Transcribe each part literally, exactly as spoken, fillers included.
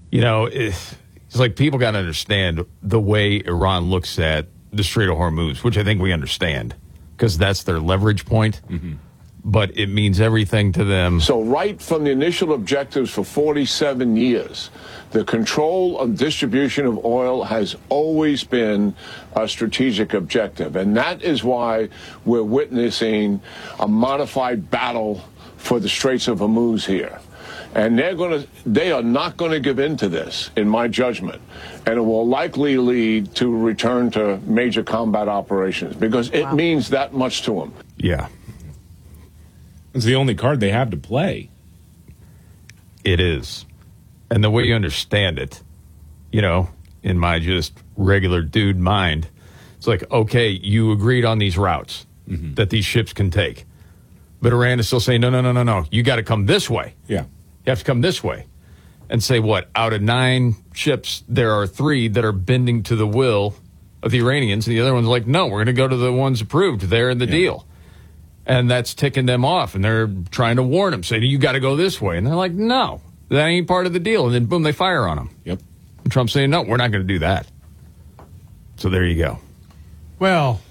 You know, it's, it's like people got to understand the way Iran looks at the Strait of Hormuz, which I think we understand because that's their leverage point. Mm-hmm. But it means everything to them. So right from the initial objectives for forty-seven years, the control of distribution of oil has always been a strategic objective. And that is why we're witnessing a modified battle for the Straits of Hormuz here. And they're going to, they are not going to give in to this, in my judgment. And it will likely lead to a return to major combat operations because it wow. means that much to them. Yeah. It's the only card they have to play. It is. And the way you understand it, you know, in my just regular dude mind, it's like, okay, you agreed on these routes mm-hmm. that these ships can take. But Iran is still saying, no, no, no, no, no. You got to come this way. Yeah. You have to come this way. And say what? Out of nine ships, there are three that are bending to the will of the Iranians. And the other one's like, no, we're going to go to the ones approved. They're in the yeah. deal. And that's ticking them off, and they're trying to warn them, saying, you got to go this way. And they're like, no, that ain't part of the deal. And then, boom, they fire on them. Yep. And Trump's saying, no, we're not going to do that. So there you go. Well,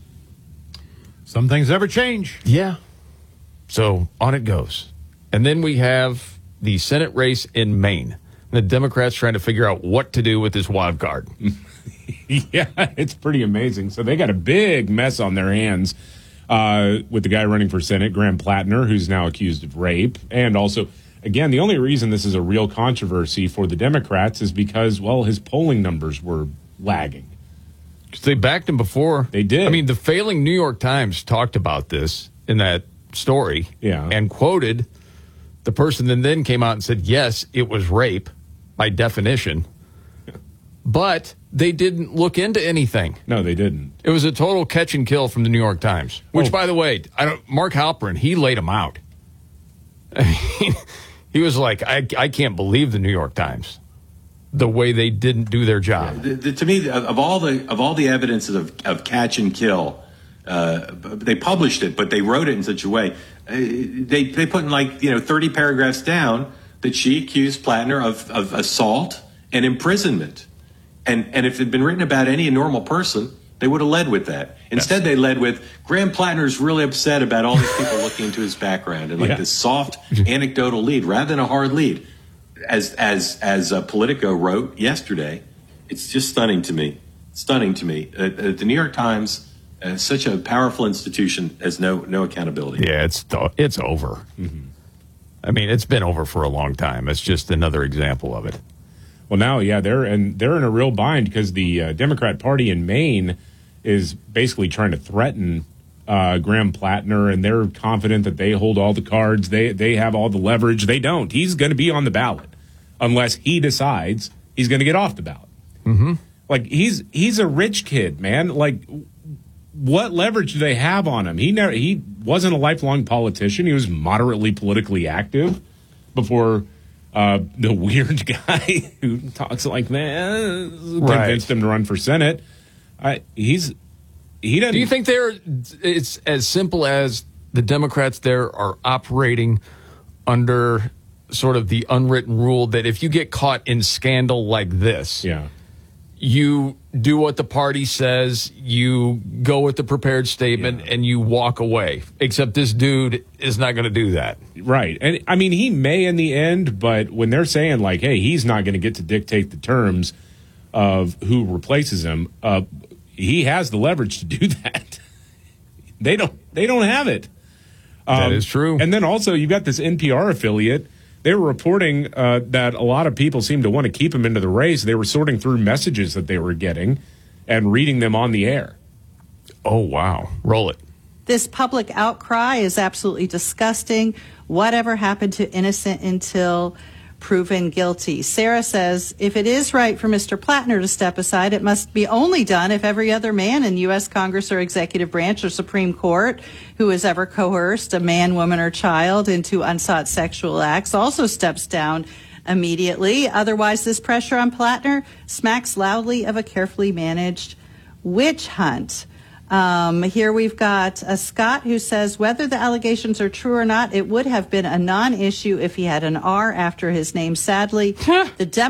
some things never change. Yeah. So on it goes. And then we have the Senate race in Maine. The Democrats trying to figure out what to do with this wild card. Yeah, it's pretty amazing. So they got a big mess on their hands. Uh, with the guy running for Senate, Graham Plattner, who's now accused of rape. And also, again, the only reason this is a real controversy for the Democrats is because, well, his polling numbers were lagging. Because they backed him before. They did. I mean, the failing New York Times talked about this in that story yeah. and quoted the person that then came out and said, yes, it was rape by definition. But they didn't look into anything. No, they didn't. It was a total catch and kill from the New York Times. Which, oh. by the way, I don't. Mark Halperin, he laid him out. I mean, he was like, I, I can't believe the New York Times, the way they didn't do their job. Yeah, the, the, to me, of all the of all the evidence of, of catch and kill, uh, they published it, but they wrote it in such a way. Uh, they they put in like you know thirty paragraphs down that she accused Plattner of, of assault and imprisonment. And and if it had been written about any normal person, they would have led with that. Instead, yes. they led with, Graham Plattner's really upset about all these people looking into his background and like yeah. this soft anecdotal lead rather than a hard lead. As as as uh, Politico wrote yesterday, it's just stunning to me. Stunning to me. Uh, uh, the New York Times, uh, such a powerful institution, has no no accountability. Yeah, it's it's over. Mm-hmm. I mean, it's been over for a long time. It's just another example of it. Well, now, yeah, they're and they're in a real bind because the uh, Democrat Party in Maine is basically trying to threaten uh, Graham Plattner, and they're confident that they hold all the cards, they they have all the leverage. They don't. He's going to be on the ballot unless he decides he's going to get off the ballot. Mm-hmm. Like he's he's a rich kid, man. Like, what leverage do they have on him? He never he wasn't a lifelong politician. He was moderately politically active before. Uh, the weird guy who talks like that convinced right. him to run for Senate. I, he's he doesn't. Do you think they're? It's as simple as the Democrats there are operating under sort of the unwritten rule that if you get caught in scandal like this, yeah. you do what the party says, you go with the prepared statement, yeah. and you walk away. Except this dude is not going to do that. Right. And, I mean, he may in the end, but when they're saying, like, hey, he's not going to get to dictate the terms of who replaces him, uh, he has the leverage to do that. they don't They don't have it. Um, that is true. And then also, you've got this N P R affiliate. They were reporting uh, that a lot of people seem to want to keep him into the race. They were sorting through messages that they were getting and reading them on the air. Oh, wow. Roll it. This public outcry is absolutely disgusting. Whatever happened to innocent until proven guilty? Sarah says, if it is right for Mister Plattner to step aside, it must be only done if every other man in U S Congress or executive branch or Supreme Court who has ever coerced a man, woman, or child into unsought sexual acts also steps down immediately. Otherwise, this pressure on Plattner smacks loudly of a carefully managed witch hunt. Um, here we've got a Scott who says, whether the allegations are true or not, it would have been a non-issue if he had an R after his name. Sadly, the Democrats